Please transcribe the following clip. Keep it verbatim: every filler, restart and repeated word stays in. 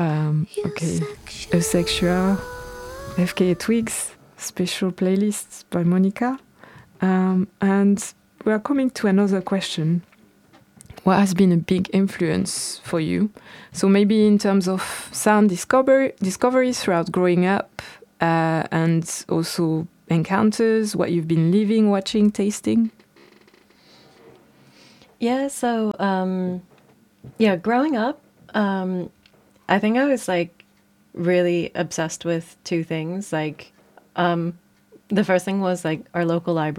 Um, okay, Asexual, F K A Twigs, special playlists by Monica. Um, and we are coming to another question. What has been a big influence for you? So maybe in terms of sound discovery, discoveries throughout growing up, uh, and also encounters, what you've been living, watching, tasting? Yeah, so um yeah, growing up, um I think I was like really obsessed with two things. Like um the first thing was like our local library